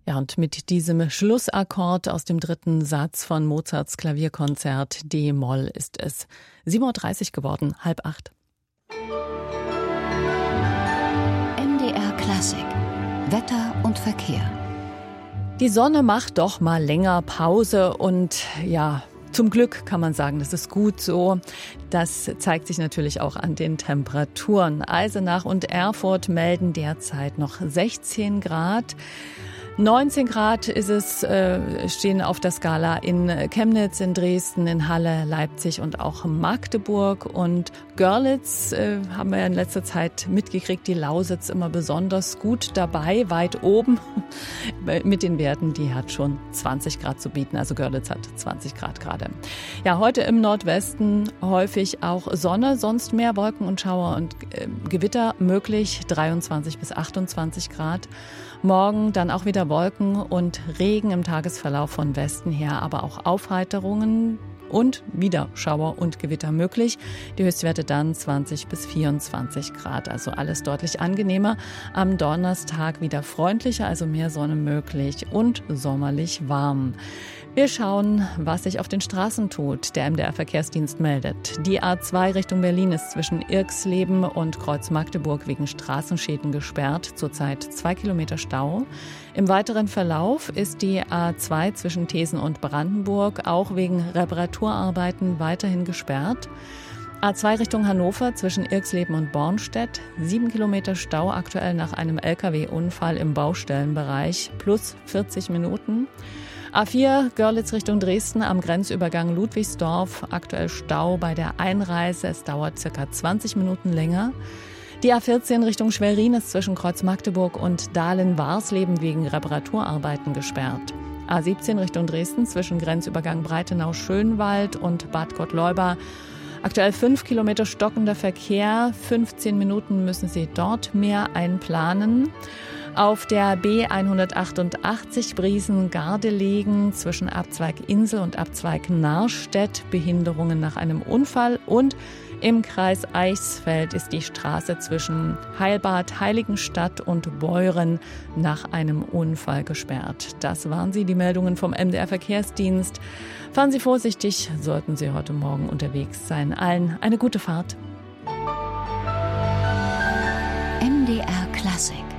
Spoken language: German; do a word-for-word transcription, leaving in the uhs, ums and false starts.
Ja, und mit diesem Schlussakkord aus dem dritten Satz von Mozarts Klavierkonzert D-Moll ist es sieben Uhr dreißig geworden, halb acht. M D R Klassik. Wetter und Verkehr. Die Sonne macht doch mal länger Pause und ja, zum Glück kann man sagen, das ist gut so. Das zeigt sich natürlich auch an den Temperaturen. Eisenach und Erfurt melden derzeit noch sechzehn Grad. neunzehn Grad ist es, äh, stehen auf der Skala in Chemnitz, in Dresden, in Halle, Leipzig und auch Magdeburg. Und Görlitz äh, haben wir ja in letzter Zeit mitgekriegt, die Lausitz immer besonders gut dabei, weit oben mit den Werten. Die hat schon zwanzig Grad zu bieten, also Görlitz hat zwanzig Grad gerade. Ja, heute im Nordwesten häufig auch Sonne, sonst mehr Wolken und Schauer und äh, Gewitter möglich, dreiundzwanzig bis achtundzwanzig Grad. Morgen dann auch wieder Wolken und Regen im Tagesverlauf von Westen her, aber auch Aufheiterungen und wieder Schauer und Gewitter möglich. Die Höchstwerte dann zwanzig bis vierundzwanzig Grad, also alles deutlich angenehmer. Am Donnerstag wieder freundlicher, also mehr Sonne möglich und sommerlich warm. Wir schauen, was sich auf den Straßen tut. Der M D R-Verkehrsdienst meldet. Die A zwei Richtung Berlin ist zwischen Irxleben und Kreuz Magdeburg wegen Straßenschäden gesperrt. Zurzeit zwei Kilometer Stau. Im weiteren Verlauf ist die A zwei zwischen Thesen und Brandenburg auch wegen Reparaturarbeiten weiterhin gesperrt. A zwei Richtung Hannover zwischen Irxleben und Bornstedt. Sieben Kilometer Stau aktuell nach einem L K W-Unfall im Baustellenbereich. Plus vierzig Minuten. A vier Görlitz Richtung Dresden am Grenzübergang Ludwigsdorf. Aktuell Stau bei der Einreise. Es dauert circa zwanzig Minuten länger. Die A vierzehn Richtung Schwerin ist zwischen Kreuz Magdeburg und Dahlen-Warsleben wegen Reparaturarbeiten gesperrt. A siebzehn Richtung Dresden zwischen Grenzübergang Breitenau-Schönwald und Bad Gottleuba. Aktuell fünf Kilometer stockender Verkehr. fünfzehn Minuten müssen Sie dort mehr einplanen. Auf der B hundertachtundachtzig Briesen-Gardelegen zwischen Abzweig Insel und Abzweig Narstedt Behinderungen nach einem Unfall und im Kreis Eichsfeld ist die Straße zwischen Heilbad, Heiligenstadt und Beuren nach einem Unfall gesperrt. Das waren sie, die Meldungen vom M D R-Verkehrsdienst. Fahren Sie vorsichtig, sollten Sie heute Morgen unterwegs sein. Allen eine gute Fahrt. M D R Klassik.